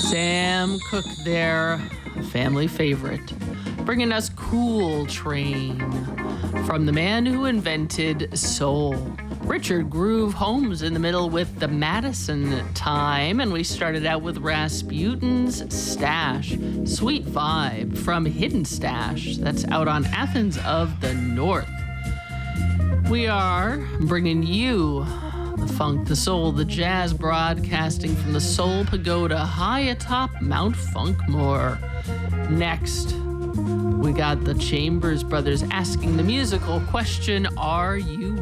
Sam Cooke there, a family favorite, bringing us Cool Train from the man who invented soul. Richard Groove Holmes in the middle with the Madison Time, and we started out with Rasputin's Stash, Sweet Vibe from Hidden Stash, that's out on Athens of the North. We are bringing you the funk, the soul, the jazz, broadcasting from the Soul Pagoda high atop Mount Funkmore. Next, we got the Chambers Brothers asking the musical question, are you